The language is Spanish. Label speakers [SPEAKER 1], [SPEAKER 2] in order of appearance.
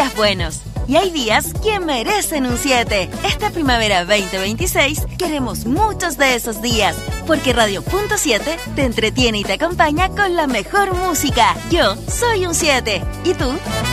[SPEAKER 1] días buenos. Y hay días que merecen un 7. Esta primavera 2026 queremos muchos de esos días, porque Radio Punto 7 te entretiene y te acompaña con la mejor música. Yo soy un 7. ¿Y tú?